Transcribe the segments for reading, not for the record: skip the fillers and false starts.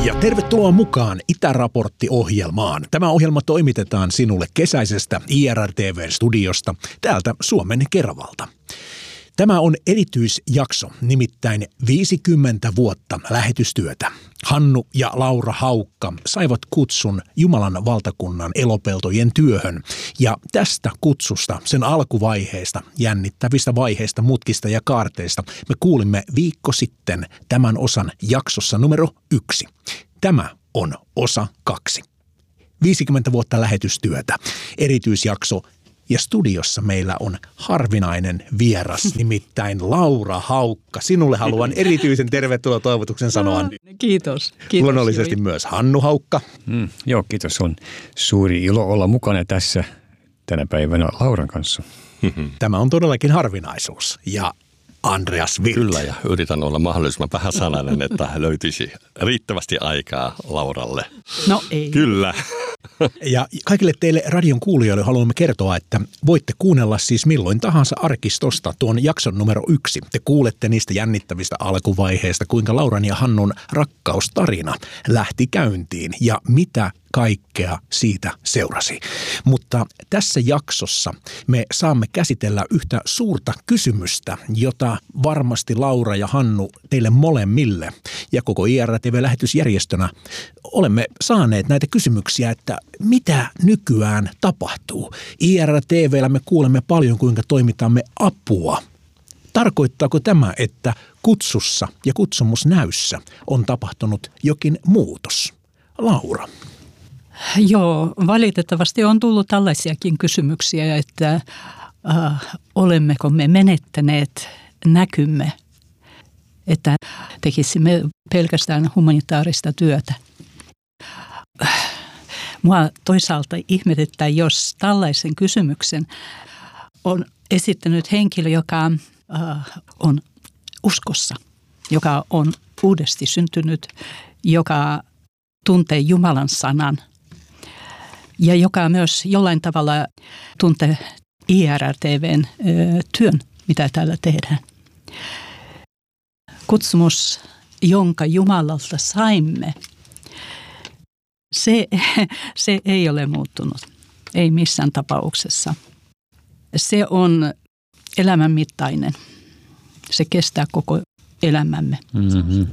Ja tervetuloa mukaan Itäraportti-ohjelmaan. Tämä ohjelma toimitetaan sinulle kesäisestä IRR-TV-studiosta täältä Suomen Keravalta. Tämä on erityisjakso, nimittäin 50 vuotta lähetystyötä. Hannu ja Laura Haukka saivat kutsun Jumalan valtakunnan elopeltojen työhön. Ja tästä kutsusta, sen alkuvaiheesta, jännittävistä vaiheista, mutkista ja kaarteista, me kuulimme viikko sitten tämän osan jaksossa numero 1. Tämä on osa 2. 50 vuotta lähetystyötä, erityisjakso. Ja studiossa meillä on harvinainen vieras, nimittäin Laura Haukka. Sinulle haluan erityisen tervetuloa toivotuksen sanoa. Kiitos. Luonnollisesti myös Hannu Haukka. Joo, kiitos. On suuri ilo olla mukana tässä tänä päivänä Lauran kanssa. Tämä on todellakin harvinaisuus. Ja Andreas Wild. Kyllä, ja yritän olla mahdollisimman vähän sanainen, että löytyisi riittävästi aikaa Lauralle. No ei. Kyllä. Ja kaikille teille radion kuulijoille haluamme kertoa, että voitte kuunnella siis milloin tahansa arkistosta tuon jakson numero 1. Te kuulette niistä jännittävistä alkuvaiheista, kuinka Lauran ja Hannun rakkaustarina lähti käyntiin ja mitä kaikkea siitä seurasi. Mutta tässä jaksossa me saamme käsitellä yhtä suurta kysymystä, jota varmasti Laura ja Hannu teille molemmille ja koko IRR-TV-lähetysjärjestönä olemme saaneet näitä kysymyksiä, että mitä nykyään tapahtuu. IRR-TV:llä me kuulemme paljon, kuinka toimitamme apua. Tarkoittaako tämä, että kutsussa ja kutsumusnäyssä on tapahtunut jokin muutos? Laura. Joo, valitettavasti on tullut tällaisiakin kysymyksiä, että olemmeko me menettäneet näkymme, että tekisimme pelkästään humanitaarista työtä. Mua toisaalta ihmetyttää, jos tällaisen kysymyksen on esittänyt henkilö, joka on uskossa, joka on uudesti syntynyt, joka tuntee Jumalan sanan ja joka myös jollain tavalla tuntee IRR-TV:n työn, mitä täällä tehdään. Kutsumus, jonka Jumalalta saimme, se ei ole muuttunut, ei missään tapauksessa. Se on elämänmittainen, se kestää koko elämämme. Mm-hmm.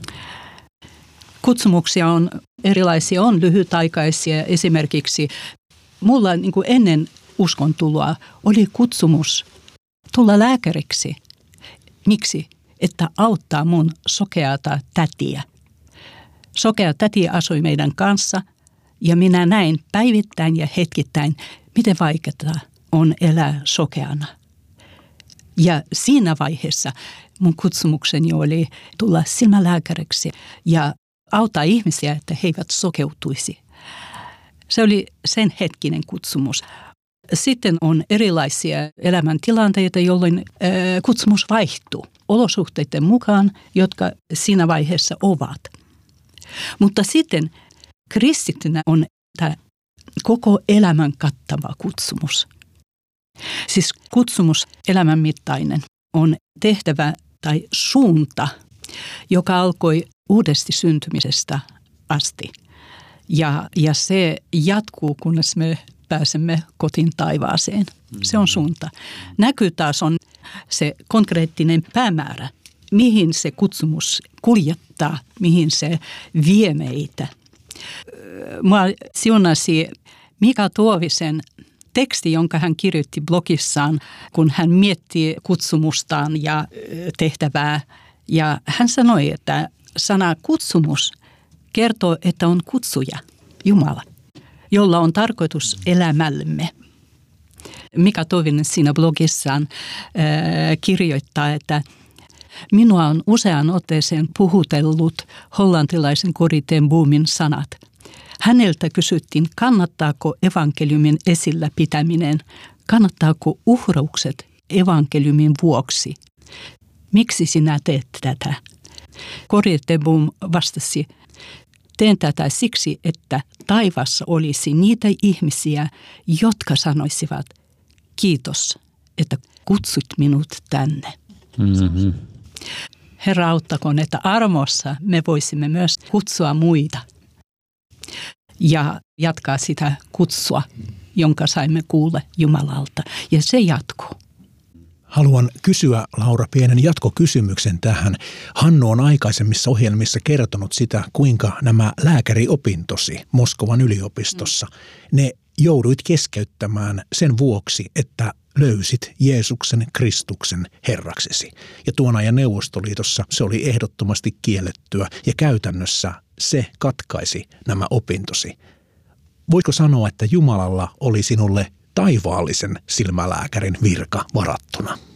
Kutsumuksia on erilaisia, on lyhytaikaisia. Esimerkiksi mulla niin kuin ennen uskon tuloa oli kutsumus tulla lääkäriksi. Miksi? Että auttaa mun sokeata tätiä. Sokea täti asui meidän kanssa ja minä näin päivittäin ja hetkittäin, miten vaikeaa on elää sokeana. Ja siinä vaiheessa mun kutsumukseni oli tulla silmälääkäriksi ja auttaa ihmisiä, että he eivät sokeutuisi. Se oli sen hetkinen kutsumus. Sitten on erilaisia elämäntilanteita, jolloin kutsumus vaihtuu olosuhteiden mukaan, jotka siinä vaiheessa ovat. Mutta sitten kristittynä on tämä koko elämän kattava kutsumus. Siis kutsumus elämänmittainen on tehtävä tai suunta, joka alkoi uudesti syntymisestä asti. Ja se jatkuu, kunnes me pääsemme kotiin taivaaseen. Se on suunta. Näky taas on se konkreettinen päämäärä, mihin se kutsumus kuljettaa, mihin se vie meitä. Mua siunasi Mika Tuovisen teksti, jonka hän kirjoitti blogissaan, kun hän miettii kutsumustaan ja tehtävää. Ja hän sanoi, että sana kutsumus kertoo, että on kutsuja, Jumala, jolla on tarkoitus elämällemme. Mika Tuovinen siinä blogissaan kirjoittaa, että minua on useaan otteeseen puhutellut hollantilaisen Corrie ten Boomin sanat. Häneltä kysyttiin, kannattaako evankeliumin esillä pitäminen, kannattaako uhraukset evankeliumin vuoksi. Miksi sinä teet tätä? Corrie ten Boom vastasi, teen tätä siksi, että taivaassa olisi niitä ihmisiä, jotka sanoisivat, kiitos, että kutsut minut tänne. Herra auttakoon, että armossa me voisimme myös kutsua muita ja jatkaa sitä kutsua, jonka saimme kuulla Jumalalta. Ja se jatkuu. Haluan kysyä, Laura, pienen jatkokysymyksen tähän. Hannu on aikaisemmissa ohjelmissa kertonut sitä, kuinka nämä lääkäriopintosi Moskovan yliopistossa, ne jouduit keskeyttämään sen vuoksi, että löysit Jeesuksen Kristuksen Herraksesi. Ja tuon ajan Neuvostoliitossa se oli ehdottomasti kiellettyä ja käytännössä se katkaisi nämä opintosi. Voiko sanoa, että Jumalalla oli sinulle taivaallisen silmälääkärin virka varattuna?